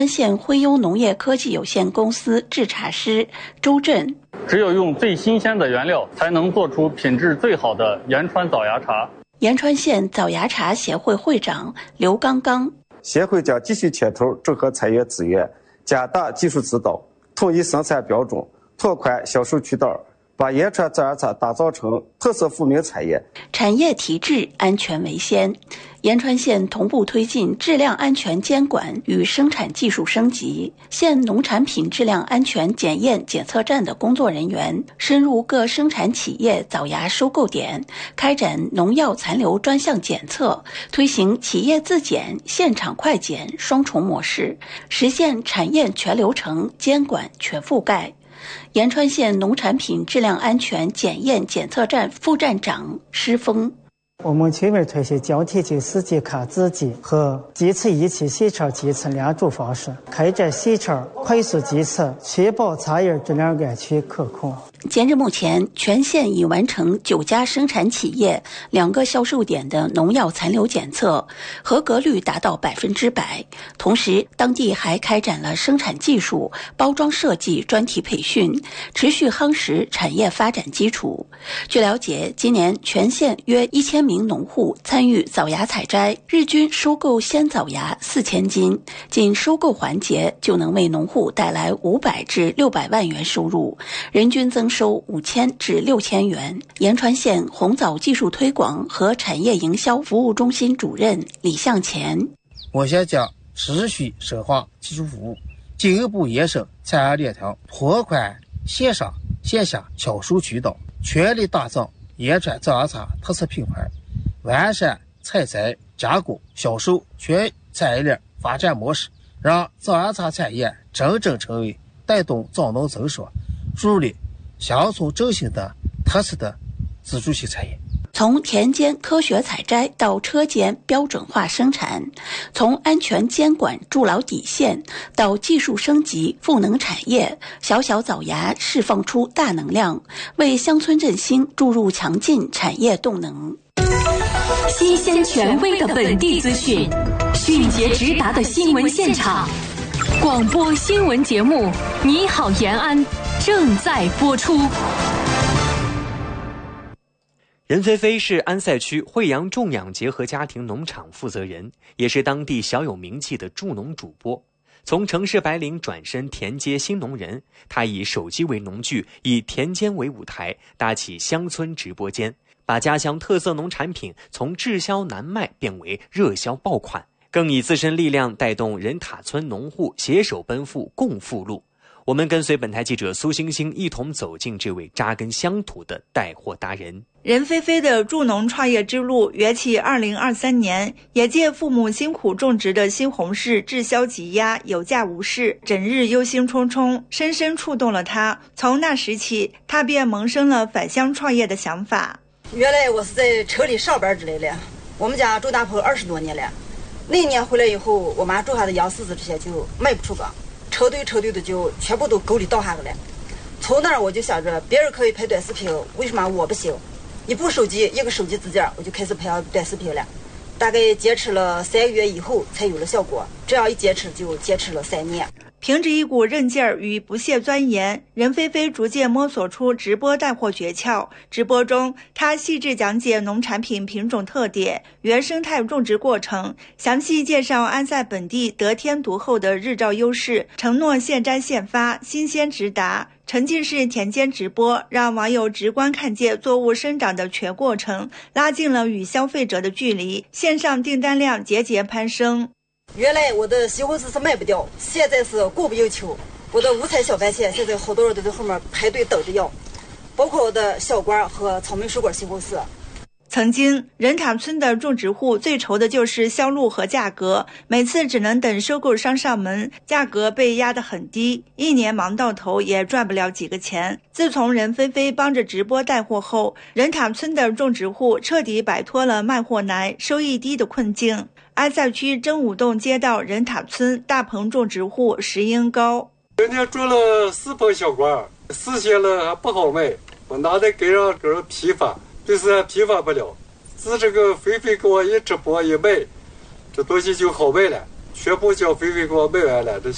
县徽优农业科技有限公司制茶师周震， 只有用最新鲜的原料，才能做出品质最好的延川枣芽茶。 延川县枣芽茶协会会长刘刚刚， 协会将继续牵头整合产业资源，加大技术指导，统一生产标准，拓宽销售渠道，把延川枣芽茶打造成特色富民产业。 产业提质，安全为先。延川县同步推进质量安全监管与生产技术升级，县农产品质量安全检验检测站的工作人员深入各生产企业枣芽收购点，开展农药残留专项检测，推行企业自检、现场快检双重模式，实现产业全流程监管全覆盖。延川县农产品质量安全检验检测站副站长施峰， 我们全面推行交替机、司机卡自检和机测仪器现场检测两种方式，开展现场快速检测，确保茶叶质量安全可控。 截至目前，全县已完成9家生产企业、2个销售点的农药残留检测，合格率达到100%。同时，当地还开展了生产技术、包装设计专题培训，持续夯实产业发展基础。据了解，今年全县约1000名农户参与枣芽采摘，日均收购鲜枣芽4000斤，仅收购环节就能为农户带来500至600万元收入，人均增收5000至6000元。延川县红枣技术推广和产业营销服务中心主任李向前， 我县将持续深化技术服务，进一步延伸产业链条，拓宽线上线下销售渠道，全力打造延川枣芽茶特色品牌，完善采摘、加工、销售全产业链发展模式，让枣芽茶产业真正成为带动枣农增收、助力乡村振兴的特色的自主性产业。 从田间科学采摘到车间标准化生产，从安全监管筑牢底线到技术升级赋能产业，小小枣芽释放出大能量，为乡村振兴注入强劲产业动能。 新鲜权威的本地资讯，迅捷直达的新闻现场，广播新闻节目《你好延安》正在播出。 任菲菲是安塞区惠阳种养结合家庭农场负责人，也是当地小有名气的助农主播。从城市白领转身田间新农人，他以手机为农具，以田间为舞台，搭起乡村直播间，把家乡特色农产品从滞销难卖变为热销爆款，更以自身力量带动人塔村农户携手奔赴共富路。我们跟随本台记者苏星星一同走进这位扎根乡土的带货达人。 任菲菲的助农创业之路缘起2023年，也借父母辛苦种植的西红柿滞销积压，有价无市，整日忧心忡忡，深深触动了他。从那时起，他便萌生了返乡创业的想法。 原来我是在车里上班之类的，我们家种大棚20多年了。那一年回来以后，我妈种下的洋柿子这些就卖不出个，车队的就全部都沟里倒下去了。从那儿我就想着，别人可以拍短视频，为什么我不行？一部手机，一个手机支架，我就开始拍短视频了。大概坚持了3个月以后才有了效果，这样一坚持就坚持了3年。 凭着一股韧劲儿与不懈钻研，任菲菲逐渐摸索出直播带货诀窍。直播中，她细致讲解农产品品种特点、原生态种植过程，详细介绍安塞本地得天独厚的日照优势，承诺现摘现发、新鲜直达。沉浸式田间直播，让网友直观看见作物生长的全过程，拉近了与消费者的距离，线上订单量节节攀升。 原来我的西红柿是卖不掉，现在是供不应求。我的五彩小番茄现在好多人都在后面排队等着要，包括我的小瓜和草莓水果西红柿。 曾经，人塔村的种植户最愁的就是销路和价格，每次只能等收购商上门，价格被压得很低，一年忙到头也赚不了几个钱。自从任菲菲帮着直播带货后，人塔村的种植户彻底摆脱了卖货难、收益低的困境。安塞区真武洞街道人塔村大棚种植户石英高， 今天种了4盆小瓜，4些了还不好卖，我拿来给人批发。就是批发不了，自这个菲菲给我一直播一卖，这东西就好卖了，全部叫菲菲给我卖完了，这